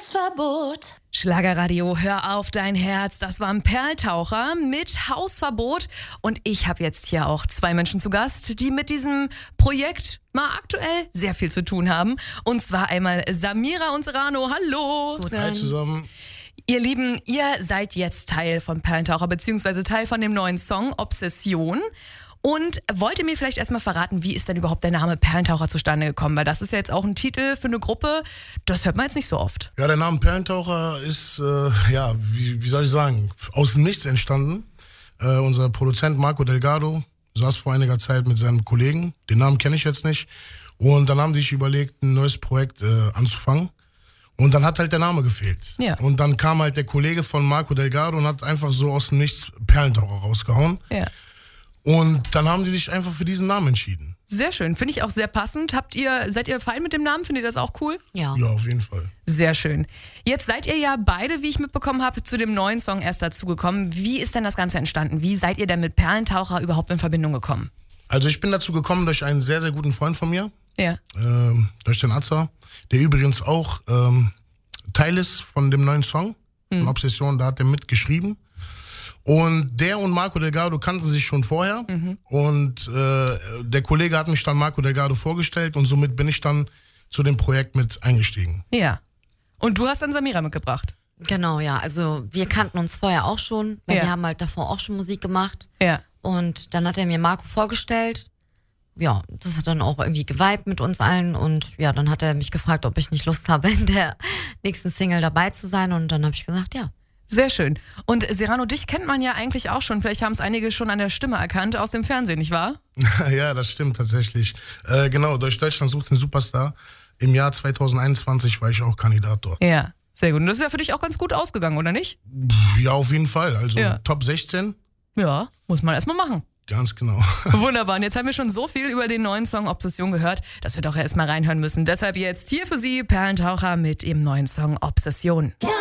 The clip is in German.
Hausverbot. Schlagerradio, hör auf dein Herz. Das war ein Perltaucher mit Hausverbot. Und ich habe jetzt hier auch 2 Menschen zu Gast, die mit diesem Projekt mal aktuell sehr viel zu tun haben. Und zwar einmal Samira und Serrano. Hallo. Hi zusammen. Ihr Lieben, ihr seid jetzt Teil von Perltaucher, beziehungsweise Teil von dem neuen Song Obsession. Und wollt ihr mir vielleicht erstmal verraten, wie ist denn überhaupt der Name Perltaucher zustande gekommen? Weil das ist ja jetzt auch ein Titel für eine Gruppe, das hört man jetzt nicht so oft. Ja, der Name Perltaucher ist, wie soll ich sagen, aus dem Nichts entstanden. Unser Produzent Marco Delgado saß vor einiger Zeit mit seinem Kollegen, den Namen kenne ich jetzt nicht. Und dann haben die sich überlegt, ein neues Projekt anzufangen. Und dann hat halt der Name gefehlt. Ja. Und dann kam halt der Kollege von Marco Delgado und hat einfach so aus dem Nichts Perltaucher rausgehauen. Ja. Und dann haben die sich einfach für diesen Namen entschieden. Sehr schön, finde ich auch sehr passend. Seid ihr fein mit dem Namen? Findet ihr das auch cool? Ja. Ja, auf jeden Fall. Sehr schön. Jetzt seid ihr ja beide, wie ich mitbekommen habe, zu dem neuen Song erst dazugekommen. Wie ist denn das Ganze entstanden? Wie seid ihr denn mit Perltaucher überhaupt in Verbindung gekommen? Also ich bin dazu gekommen durch einen sehr, sehr guten Freund von mir, Ja. durch den Atza, der übrigens auch Teil ist von dem neuen Song, von Obsession, da hat er mitgeschrieben. Und der und Marco Delgado kannten sich schon vorher. Und der Kollege hat mich dann Marco Delgado vorgestellt und somit bin ich dann zu dem Projekt mit eingestiegen. Ja. Und du hast dann Samira mitgebracht? Genau, ja. Also wir kannten uns vorher auch schon, weil wir haben halt davor auch schon Musik gemacht. Ja. Und dann hat er mir Marco vorgestellt. Ja, das hat dann auch irgendwie geweibt mit uns allen. Und ja, dann hat er mich gefragt, ob ich nicht Lust habe, in der nächsten Single dabei zu sein. Und dann habe ich gesagt, ja. Sehr schön. Und Serrano, dich kennt man ja eigentlich auch schon, vielleicht haben es einige schon an der Stimme erkannt, aus dem Fernsehen, nicht wahr? Ja, das stimmt tatsächlich. Genau, durch Deutschland sucht den Superstar. Im Jahr 2021 war ich auch Kandidat dort. Ja, sehr gut. Und das ist ja für dich auch ganz gut ausgegangen, oder nicht? Ja, auf jeden Fall. Also Ja. Top 16, Ja, muss man erstmal machen. ganz genau. Wunderbar. Und jetzt haben wir schon so viel über den neuen Song Obsession gehört, dass wir doch erstmal reinhören müssen. Deshalb jetzt hier für Sie Perltaucher mit dem neuen Song Obsession. Ja.